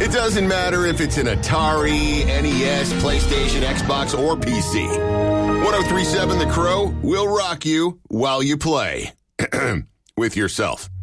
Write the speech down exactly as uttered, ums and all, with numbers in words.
It doesn't matter if it's an Atari, N E S, PlayStation, Xbox, or P C. one oh three point seven The Crow will rock you while you play. With yourself.